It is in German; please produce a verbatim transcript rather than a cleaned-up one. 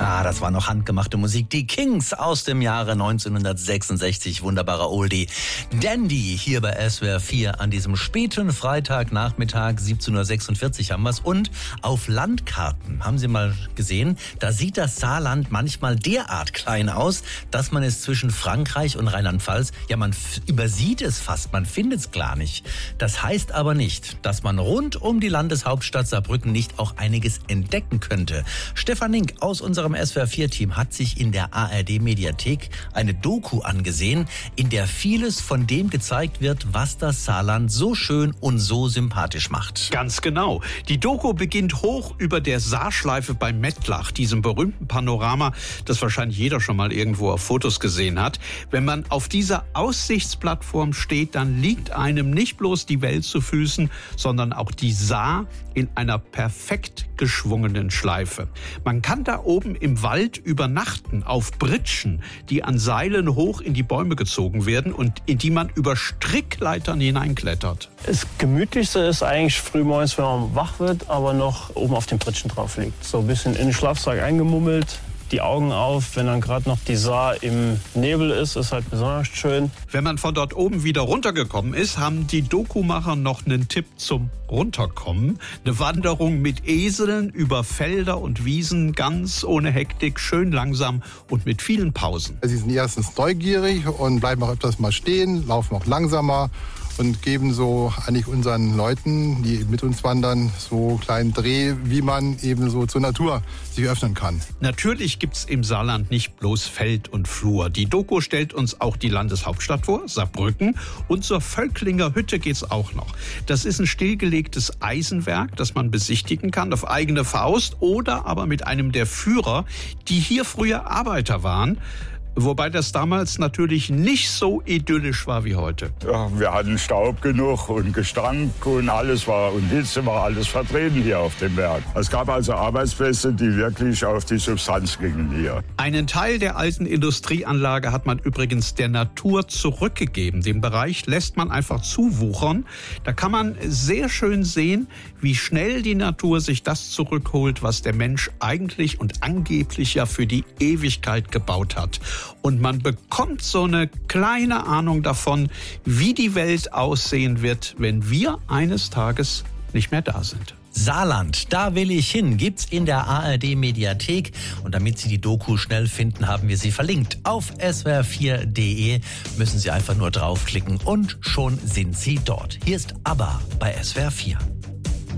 Ah, das war noch handgemachte Musik. Die Kings aus dem Jahre neunzehnhundertsechsundsechzig. Wunderbarer Oldie. Dandy hier bei S W R vier an diesem späten Freitagnachmittag. siebzehn Uhr sechsundvierzig haben wir's. Und auf Landkarten, haben Sie mal gesehen, da sieht das Saarland manchmal derart klein aus, dass man es zwischen Frankreich und Rheinland-Pfalz, ja, man f- übersieht es fast, man findet es gar nicht. Das heißt aber nicht, dass man rund um die Landeshauptstadt Saarbrücken nicht auch einiges entdecken könnte. Stefan Link aus unserem S W R vier Team hat sich in der A R D-Mediathek eine Doku angesehen, in der vieles von dem gezeigt wird, was das Saarland so schön und so sympathisch macht. Ganz genau. Die Doku beginnt hoch über der Saarschleife bei Mettlach, diesem berühmten Panorama, das wahrscheinlich jeder schon mal irgendwo auf Fotos gesehen hat. Wenn man auf dieser Aussichtsplattform steht, dann liegt einem nicht bloß die Welt zu Füßen, sondern auch die Saar in einer perfekt geschwungenen Schleife. Man kann da oben im Wald übernachten auf Pritschen, die an Seilen hoch in die Bäume gezogen werden und in die man über Strickleitern hineinklettert. Das Gemütlichste ist eigentlich frühmorgens, wenn man wach wird, aber noch oben auf den Pritschen drauf liegt. So ein bisschen in den Schlafsack eingemummelt, die Augen auf. Wenn dann gerade noch die Saar im Nebel ist, ist halt besonders schön. Wenn man von dort oben wieder runtergekommen ist, haben die Dokumacher noch einen Tipp zum Runterkommen. Eine Wanderung mit Eseln über Felder und Wiesen, ganz ohne Hektik, schön langsam und mit vielen Pausen. Sie sind erstens neugierig und bleiben auch öfters mal stehen, laufen auch langsamer und geben so eigentlich unseren Leuten, die mit uns wandern, so einen kleinen Dreh, wie man eben so zur Natur sich öffnen kann. Natürlich gibt's im Saarland nicht bloß Feld und Flur. Die Doku stellt uns auch die Landeshauptstadt vor, Saarbrücken. Und zur Völklinger Hütte geht's auch noch. Das ist ein stillgelegtes Eisenwerk, das man besichtigen kann auf eigene Faust oder aber mit einem der Führer, die hier früher Arbeiter waren. Wobei das damals natürlich nicht so idyllisch war wie heute. Ja, wir hatten Staub genug und Gestank und alles war und Hitze war alles vertreten hier auf dem Berg. Es gab also Arbeitsplätze, die wirklich auf die Substanz gingen hier. Einen Teil der alten Industrieanlage hat man übrigens der Natur zurückgegeben. Den Bereich lässt man einfach zuwuchern. Da kann man sehr schön sehen, wie schnell die Natur sich das zurückholt, was der Mensch eigentlich und angeblich ja für die Ewigkeit gebaut hat. Und man bekommt so eine kleine Ahnung davon, wie die Welt aussehen wird, wenn wir eines Tages nicht mehr da sind. Saarland, da will ich hin, gibt's in der A R D-Mediathek. Und damit Sie die Doku schnell finden, haben wir sie verlinkt. Auf S W R vier punkt de müssen Sie einfach nur draufklicken und schon sind Sie dort. Hier ist ABBA bei S W R vier.